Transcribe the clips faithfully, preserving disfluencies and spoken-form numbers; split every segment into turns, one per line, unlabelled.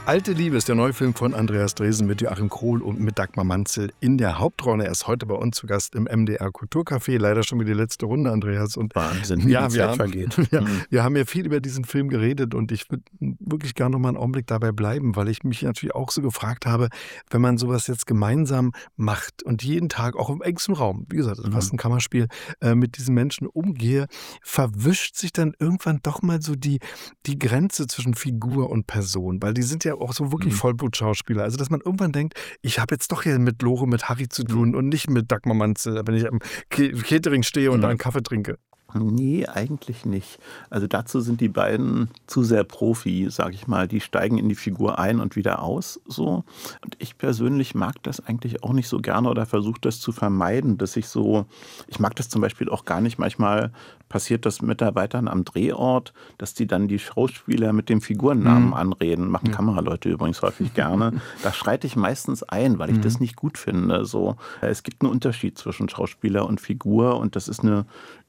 Alte Liebe ist der neue Film von Andreas Dresen mit Joachim Krohl und mit Dagmar Manzel in der Hauptrolle. Er ist heute bei uns zu Gast im M D R Kulturcafé. Leider schon wieder die letzte Runde, Andreas. Und
Wahnsinn, wie
ja,
die
wir
Zeit
haben,
vergeht.
ja,
Mhm.
wir haben ja viel über diesen Film geredet und ich würde wirklich gerne noch mal einen Augenblick dabei bleiben, weil ich mich natürlich auch so gefragt habe, wenn man sowas jetzt gemeinsam macht und jeden Tag auch im engsten Raum, wie gesagt, das ist fast ein Kammerspiel, äh, mit diesen Menschen umgehe, verwischt sich dann irgendwann doch mal so die, die Grenze zwischen Figur und Person, weil die sind ja auch so wirklich
Mhm.
Vollblutschauspieler. Also, dass man irgendwann denkt, ich habe jetzt doch hier mit Lore, mit Harry zu tun und nicht mit Dagmar Manzel, wenn ich am Ke- Catering stehe und
Mhm.
da einen Kaffee trinke.
Nee, eigentlich nicht. Also dazu sind die beiden zu sehr Profi, sag ich mal. Die steigen in die Figur ein und wieder aus, so. Und ich persönlich mag das eigentlich auch nicht so gerne oder versuche das zu vermeiden, dass ich so, ich mag das zum Beispiel auch gar nicht. Manchmal passiert das Mitarbeitern am Drehort, dass die dann die Schauspieler mit dem Figurennamen
Mhm.
anreden. Machen
Ja.
Kameraleute übrigens häufig gerne. Da schreite ich meistens ein, weil ich
Mhm.
das nicht gut finde. So, es gibt einen Unterschied zwischen Schauspieler und Figur und das ist eine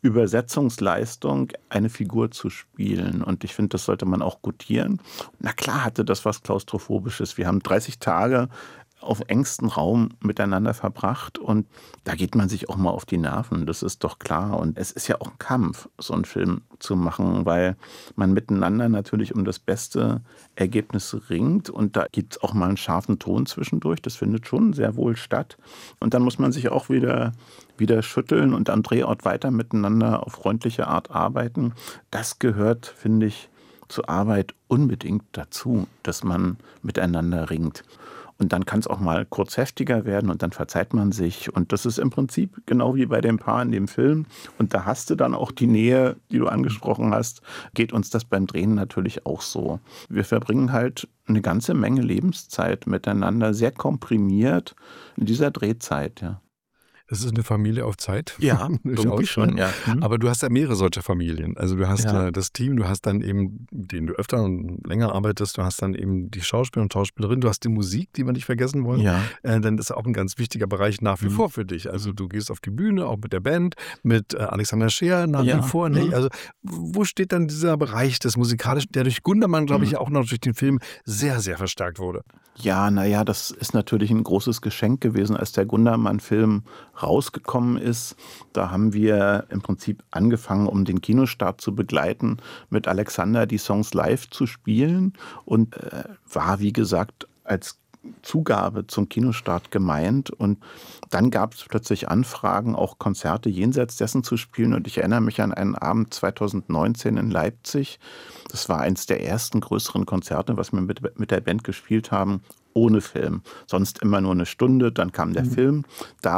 Übersetzungsleistung, eine Figur zu spielen. Und ich finde, das sollte man auch gutieren. Na klar hatte das was Klaustrophobisches. Wir haben dreißig Tage auf engstem Raum miteinander verbracht und da geht man sich auch mal auf die Nerven, das ist doch klar. Und es ist ja auch ein Kampf, so einen Film zu machen, weil man miteinander natürlich um das beste Ergebnis ringt und da gibt es auch mal einen scharfen Ton zwischendurch, das findet schon sehr wohl statt. Und dann muss man sich auch wieder, wieder schütteln und am Drehort weiter miteinander auf freundliche Art arbeiten. Das gehört, finde ich, zur Arbeit unbedingt dazu, dass man miteinander ringt. Und dann kann es auch mal kurz heftiger werden und dann verzeiht man sich. Und das ist im Prinzip genau wie bei dem Paar in dem Film. Und da hast du dann auch die Nähe, die du angesprochen hast. Geht uns das beim Drehen natürlich auch so. Wir verbringen halt eine ganze Menge Lebenszeit miteinander, sehr komprimiert in dieser Drehzeit, ja.
Es ist eine Familie auf Zeit.
Ja,
Durchaus,
irgendwie schon,
ne?
ja. Hm.
Aber du hast ja mehrere solche Familien. Also du hast
Ja.
ja das Team, du hast dann eben, mit denen du öfter und länger arbeitest, du hast dann eben die Schauspieler und Schauspielerinnen, du hast die Musik, die wir nicht vergessen wollen.
Ja.
Äh, denn das ist auch ein ganz wichtiger Bereich nach wie
Mhm.
vor für dich. Also du gehst auf die Bühne, auch mit der Band, mit äh, Alexander Scheer nach
Ja.
wie vor. Ne?
Mhm.
Also wo steht dann dieser Bereich des Musikalischen, der durch Gundermann, glaube ich,
Mhm.
auch noch durch den Film sehr, sehr verstärkt wurde?
Ja, naja, das ist natürlich ein großes Geschenk gewesen, als der Gundermann-Film rausgekommen ist. Da haben wir im Prinzip angefangen, um den Kinostart zu begleiten, mit Alexander die Songs live zu spielen und äh, war, wie gesagt, als Zugabe zum Kinostart gemeint. Und dann gab es plötzlich Anfragen, auch Konzerte jenseits dessen zu spielen. Und ich erinnere mich an einen Abend zweitausendneunzehn in Leipzig. Das war eins der ersten größeren Konzerte, was wir mit, mit der Band gespielt haben, ohne Film. Sonst immer nur eine Stunde, dann kam der Film. Da